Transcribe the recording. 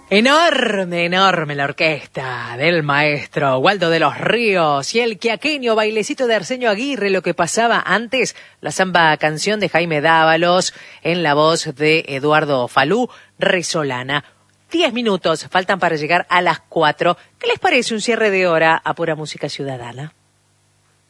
Enorme, enorme la orquesta del maestro Waldo de los Ríos y el quiaqueño bailecito de Arsenio Aguirre, lo que pasaba antes, la samba canción de Jaime Dávalos en la voz de Eduardo Falú, Resolana. 10 minutos faltan para llegar a las 4. ¿Qué les parece un cierre de hora a pura música ciudadana?